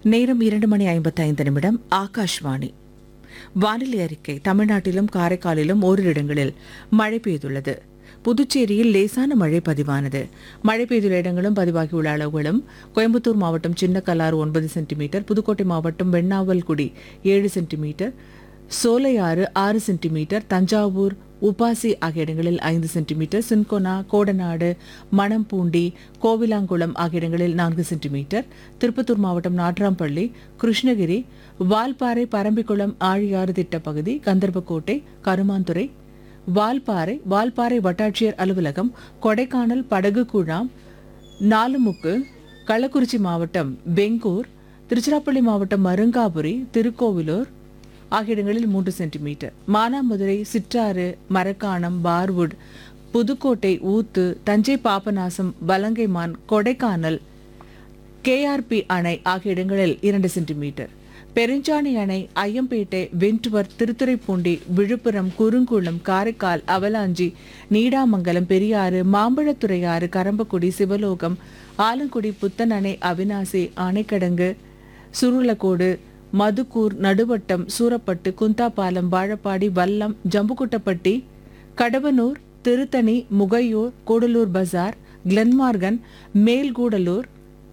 நேரம் 2:55 ஆகாஷ்வாணி. வானிலை அறிக்கை. தமிழ்நாட்டிலும் காரைக்காலிலும் ஓரிரு இடங்களில் மழை பெய்துள்ளது. புதுச்சேரியில் லேசான மழை பதிவானது. மழை பெய்துள்ள இடங்களும் பதிவாகியுள்ள அளவுகளும்: கோயம்புத்தூர் மாவட்டம் சின்னக்கல்லாறு 9 சென்டிமீட்டர், புதுக்கோட்டை மாவட்டம் Vennavalkudi 7 centimetre, Sholayar 6 centimetre, Thanjavur UPASI ஆகிய இடங்களில் 5 சென்டிமீட்டர், சின்கோனா, கோடநாடு, மணம்பூண்டி, கோவிலாங்குளம் ஆகிய இடங்களில் 4 சென்டிமீட்டர், திருப்பத்தூர் மாவட்டம் நாட்ராம்பள்ளி, கிருஷ்ணகிரி, வால்பாறை, பரம்பிக்குளம், ஆழியாறு திட்டப்பகுதி, கந்தர்போட்டை, கருமாந்துறை, வால்பாறை வட்டாட்சியர் அலுவலகம், கொடைக்கானல், படகு குழாம், நாலுமுக்கு, கள்ளக்குறிச்சி மாவட்டம் வெங்கூர், திருச்சிராப்பள்ளி மாவட்டம் மருங்காபுரி, திருக்கோவிலூர் ஆகிய இடங்களில் 3 சென்டிமீட்டர், மானாமதுரை, சிற்றாறு, மரக்காணம், பார்வுட், புதுக்கோட்டை, ஊத்து, தஞ்சை பாபநாசம், வலங்கைமான், கொடைக்கானல், கேஆர்பி அணை ஆகிய இடங்களில் 2 சென்டிமீட்டர், பெருஞ்சாணி அணை, ஐயம்பேட்டை, வென்ட்வர்த், திருத்துறைப்பூண்டி, விழுப்புரம், குறுங்குளம், காரைக்கால், அவலாஞ்சி, நீடாமங்கலம், பெரியாறு, மாம்பழத்துறையாறு, கரம்பக்குடி, சிவலோகம், ஆலங்குடி, புத்தன் அணை, அவினாசி, ஆனைக்கடங்கு, சுருளக்கோடு, மதுக்கூர், நடுவட்டம், சூரப்பட்டு, குந்தாபாலம், வாழப்பாடி, வல்லம், ஜம்புக்குட்டப்பட்டி, கடவனூர், திருத்தணி, முகையூர், கூடலூர் பஜார், கிளன்மார்கன், மேல்கூடலூர்,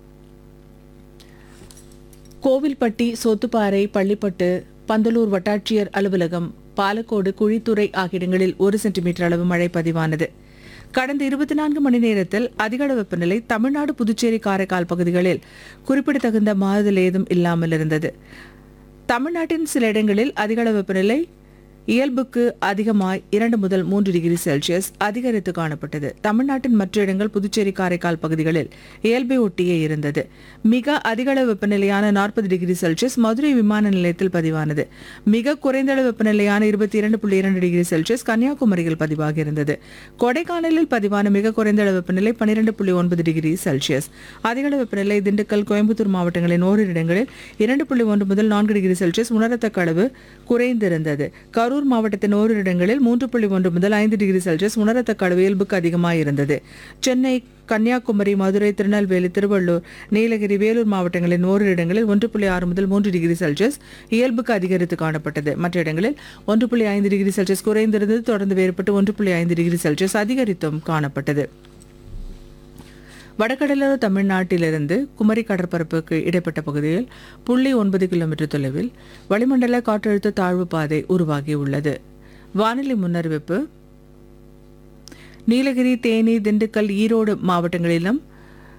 கோவில்பட்டி, சோத்துப்பாறை, பள்ளிப்பட்டு, பந்தலூர் வட்டாட்சியர் அலுவலகம், பாலக்கோடு, குழித்துறை ஆகிய இடங்களில் 1 சென்டிமீட்டர் அளவு மழை பதிவானது. கடந்த 24 மணி நேரத்தில் அதிகளவு வெப்பநிலை தமிழ்நாடு, புதுச்சேரி, காரைக்கால் பகுதிகளில் குறிப்பிடத்தகுந்த மாறுதல் ஏதும் இல்லாமல் இருந்தது. தமிழ்நாட்டின் சில இடங்களில் அதிகளவு வெப்பநிலை இயல்புக்கு அதிகமாய் 2 முதல் 3 டிகிரி செல்சியஸ் அதிகரித்து காணப்பட்டது. தமிழ்நாட்டின் மற்ற இடங்கள் புதுச்சேரி, காரைக்கால் பகுதிகளில் இயல்பை ஒட்டியே இருந்தது. மிக அதிகளவு வெப்பநிலையான 40 டிகிரி செல்சியஸ் மதுரை விமான நிலையத்தில் பதிவானது. மிக குறைந்த அளவு வெப்பநிலையான 22.2 டிகிரி செல்சியஸ் கன்னியாகுமரியில் பதிவாகியிருந்தது. கொடைக்கானலில் பதிவான மிக குறைந்த அளவு வெப்பநிலை 12.9 டிகிரி செல்சியஸ். அதிகளவு வெப்பநிலை திண்டுக்கல், கோயம்புத்தூர் மாவட்டங்களின் ஓரிரு இடங்களில் 2.1 முதல் 4 டிகிரி செல்சியஸ் உணரத்தக்க அளவு குறைந்திருந்தது. கரூர் மாவட்டத்தின் ஓரிரு இடங்களில் 3.1 முதல் 5 டிகிரி செல்சியஸ் உணரத்தக்க அளவு இயல்புக்கு அதிகமாயிருந்தது. சென்னை, கன்னியாகுமரி, மதுரை, திருநெல்வேலி, திருவள்ளூர், நீலகிரி, வேலூர் மாவட்டங்களின் ஓரிரு இடங்களில் 1.6 முதல் 3 டிகிரி செல்சியஸ் இயல்புக்கு அதிகரித்து காணப்பட்டது. மற்ற இடங்களில் 1.5 டிகிரி செல்சியஸ் குறைந்திருந்தது. தொடர்ந்து வேறுபட்டு 1.5 டிகிரி செல்சியஸ் அதிகரித்தும் காணப்பட்டது. வடகடலோர தமிழ்நாட்டிலிருந்து குமரி கடற்பரப்புக்கு இடைப்பட்ட பகுதியில் 0.9 கிலோமீட்டர் தொலைவில் வளிமண்டல காற்றழுத்த தாழ்வு பாதை உருவாகியுள்ளது. வானிலை முன்னறிவிப்பு. நீலகிரி, தேனி, திண்டுக்கல், ஈரோடு மாவட்டங்களிலும்